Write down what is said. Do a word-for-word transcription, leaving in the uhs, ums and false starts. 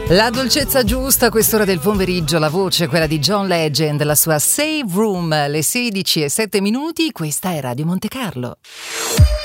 La dolcezza giusta a quest'ora del pomeriggio, la voce, quella di John Legend, la sua Save Room, le sedici e sette minuti, questa è Radio Monte Carlo.